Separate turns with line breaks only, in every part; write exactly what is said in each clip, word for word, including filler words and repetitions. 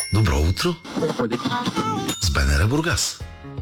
Добро утро с БНР Бургас.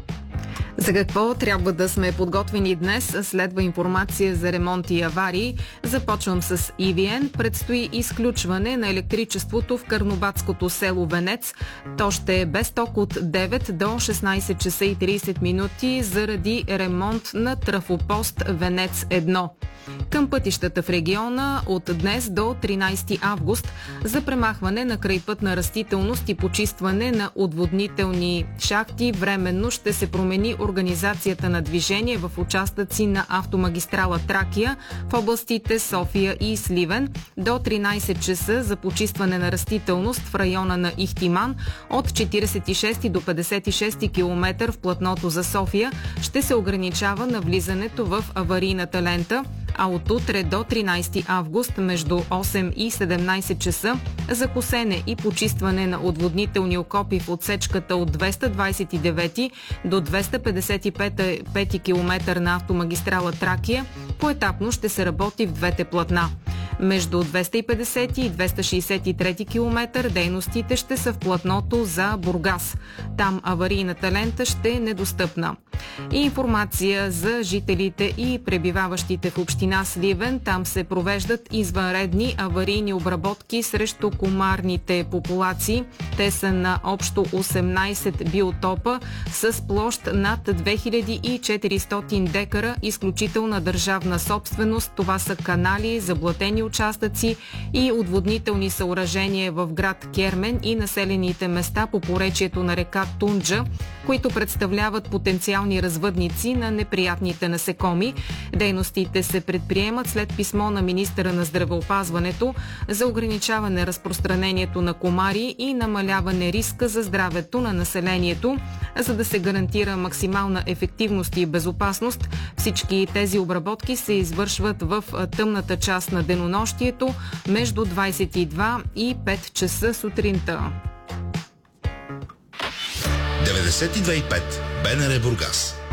За какво трябва да сме подготвени днес? Следва информация за ремонти и аварии. Започвам с И Ви Ен. Предстои изключване на електричеството в Карнобатското село Венец. То ще е без ток от девет до шестнайсет часа и трийсет минути заради ремонт на трафопост Венец едно. Към пътищата в региона от днес до тринайсети август за премахване на крайпътна растителност и почистване на отводнителни шахти временно ще се промени организацията на движение в участъци на автомагистрала Тракия в областите София и Сливен. До тринайсет часа за почистване на растителност в района на Ихтиман от четирийсет и шести до петдесет и шести километър в платното за София ще се ограничава на влизането в аварийната лента, а от утре до тринайсети август между осем и седемнайсет часа за косене и почистване на отводнителни окопи в отсечката от двеста двайсет и девети до двеста петдесет и пети километър на автомагистрала Тракия поетапно ще се работи в двете платна. Между двеста и петдесети и двеста шейсет и трети километър дейностите ще са в платното за Бургас. Там аварийната лента ще е недостъпна. И информация за жителите и пребиваващите в община Сливен. Там се провеждат извънредни аварийни обработки срещу комарните популации. Те са на общо осемнайсет биотопа с площ над две хиляди и четиристотин декара изключителна държавна собственост. Това са канали, заблатени участъци и отводнителни съоръжения в град Кермен и населените места по поречието на река Тунджа, които представляват потенциални развъдници на неприятните насекоми. Дейностите се предприемат след писмо на министъра на здравеопазването за ограничаване разпространението на комари и намаляване риска за здравето на населението. За да се гарантира максимална ефективност и безопасност, всички тези обработки се извършват в тъмната част на денонощието между двайсет и два и пет часа сутринта.
деветдесет и две и пет БНР Бургас.